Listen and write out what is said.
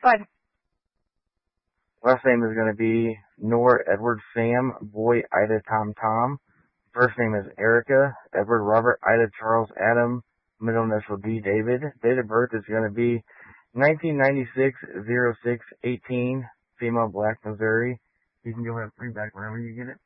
Bud. Last name is going to be Nor Edward Sam, boy Ida Tom Tom. First name is Erica, Edward Robert Ida Charles Adam, middle initial D David. Date of birth is going to be 1996-06-18, female, Black, Missouri. You can go ahead and bring back wherever you get it.